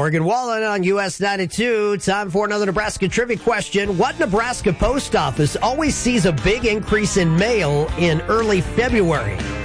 Morgan Wallen on US 92. Time for another Nebraska trivia question. What Nebraska post office always sees a big increase in mail in early February?